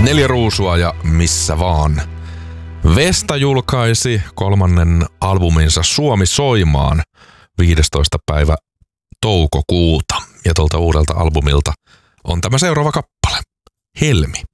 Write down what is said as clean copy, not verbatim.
4 ruusua ja missä vaan. Vesta julkaisi 3. albuminsa Suomi soimaan 15. päivä toukokuuta. Ja tuolta uudelta albumilta on tämä seuraava kappale. Helmi.